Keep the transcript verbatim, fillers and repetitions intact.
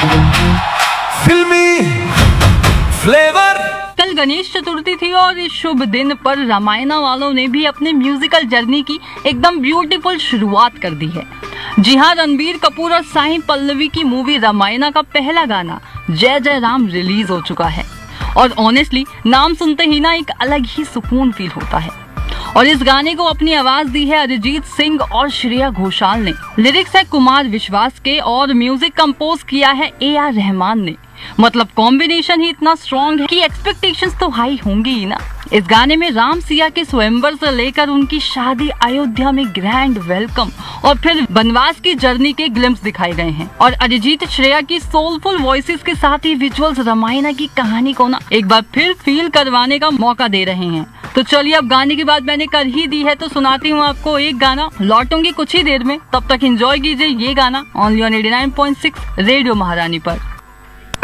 फिल्मी फ्लेवर। कल गणेश चतुर्थी थी और इस शुभ दिन पर रामायणा वालों ने भी अपने म्यूजिकल जर्नी की एकदम ब्यूटीफुल शुरुआत कर दी है। जी हाँ, रणबीर कपूर और साई पल्लवी की मूवी रामायणा का पहला गाना जय जय राम रिलीज हो चुका है और ऑनेस्टली नाम सुनते ही ना एक अलग ही सुकून फील होता है। और इस गाने को अपनी आवाज दी है अरिजीत सिंह और श्रेया घोषाल ने। लिरिक्स है कुमार विश्वास के और म्यूजिक कंपोज किया है ए आर रहमान ने। मतलब कॉम्बिनेशन ही इतना स्ट्रॉन्ग है कि एक्सपेक्टेशंस तो हाई होंगी ही ना। इस गाने में राम सिया के स्वयंवर से लेकर उनकी शादी अयोध्या में ग्रैंड वेलकम और फिर वनवास की जर्नी के ग्लिम्स दिखाए गए हैं। और अरिजीत श्रेया की सोलफुल वॉइसेस के साथ ही विजुअल्स रामायणा की कहानी को ना एक बार फिर फील करवाने का मौका दे रहे हैं। तो चलिए, अब गाने की बात मैंने कर ही दी है तो सुनाती हूँ आपको एक गाना। लौटूंगी कुछ ही देर में, तब तक एंजॉय कीजिए ये गाना only on eighty nine point six radio महारानी पर।